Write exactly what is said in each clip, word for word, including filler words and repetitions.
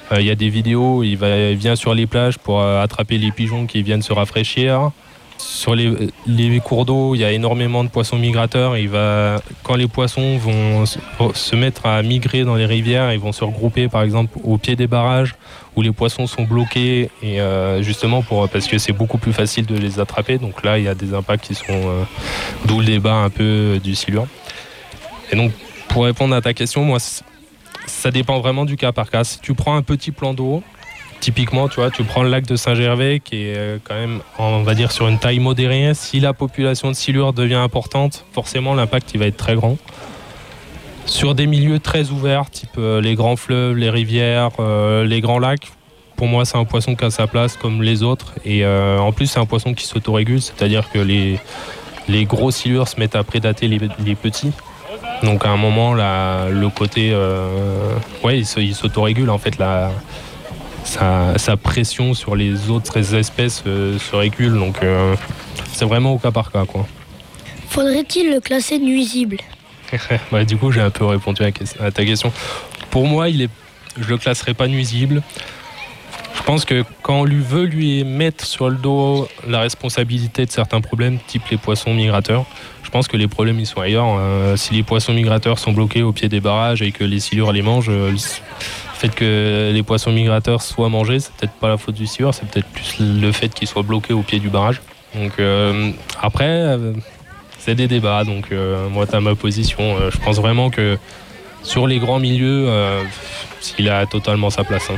Il y a des vidéos, il, va, il vient sur les plages pour attraper les pigeons qui viennent se rafraîchir. Sur les, les cours d'eau, il y a énormément de poissons migrateurs. Il va, quand les poissons vont se mettre à migrer dans les rivières, ils vont se regrouper par exemple au pied des barrages où les poissons sont bloqués et euh, justement pour, parce que c'est beaucoup plus facile de les attraper. Donc là, il y a des impacts qui sont... Euh, d'où le débat un peu du silure. Et donc, pour répondre à ta question, moi, ça dépend vraiment du cas par cas. Si tu prends un petit plan d'eau, typiquement, tu vois, tu prends le lac de Saint-Gervais qui est quand même, on va dire, sur une taille modérée. Si la population de silure devient importante, forcément l'impact il va être très grand. Sur des milieux très ouverts, type euh, les grands fleuves, les rivières, euh, les grands lacs, pour moi c'est un poisson qui a sa place comme les autres. Et euh, en plus c'est un poisson qui s'autorégule, c'est-à-dire que les, les gros silures se mettent à prédater les, les petits. Donc à un moment, la, le côté... Euh, ouais, il, il s'autorégule en fait. La, Sa, sa pression sur les autres espèces euh, se régule, donc euh, c'est vraiment au cas par cas, quoi. Faudrait-il le classer nuisible? Ouais, du coup, j'ai un peu répondu à, à ta question. Pour moi, il est, je le classerai pas nuisible. Je pense que quand on lui veut lui mettre sur le dos la responsabilité de certains problèmes, type les poissons migrateurs, je pense que les problèmes ils sont ailleurs. Euh, si les poissons migrateurs sont bloqués au pied des barrages et que les silures les mangent, euh, le fait que les poissons migrateurs soient mangés, c'est peut-être pas la faute du silure, c'est peut-être plus le fait qu'ils soient bloqués au pied du barrage. Donc euh, après, euh, c'est des débats. Donc euh, moi, t'as ma position. Euh, je pense vraiment que sur les grands milieux, euh, il a totalement sa place. Hein.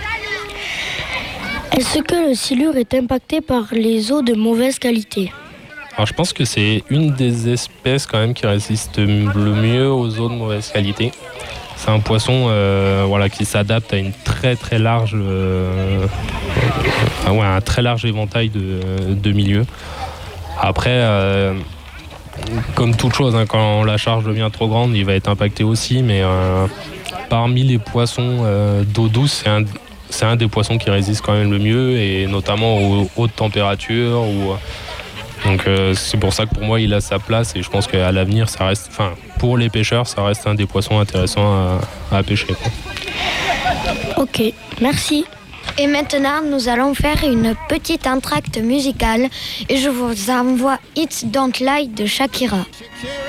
Est-ce que le silure est impacté par les eaux de mauvaise qualité? Alors je pense que c'est une des espèces quand même qui résiste le mieux aux eaux de mauvaise qualité. C'est un poisson euh, voilà, qui s'adapte à une très très large, euh, euh, ouais, un très large éventail de, de milieux. Après, euh, comme toute chose, hein, quand la charge devient trop grande, il va être impacté aussi. Mais euh, parmi les poissons euh, d'eau douce, c'est un, c'est un des poissons qui résiste quand même le mieux, et notamment aux hautes températures. Ou, donc euh, c'est pour ça que pour moi il a sa place, et je pense qu'à l'avenir ça reste, enfin pour les pêcheurs ça reste un des poissons intéressants à, à pêcher, quoi. Ok, merci. Et maintenant nous allons faire une petite entracte musicale et je vous envoie It's Don't Lie de Shakira.